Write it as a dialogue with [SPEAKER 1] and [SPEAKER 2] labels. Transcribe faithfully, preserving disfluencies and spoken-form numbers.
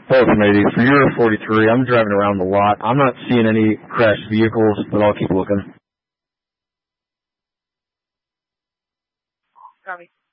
[SPEAKER 1] Both, matey. For your forty-three, I'm driving around the lot. I'm not seeing any crashed vehicles, but I'll keep looking.
[SPEAKER 2] Copy.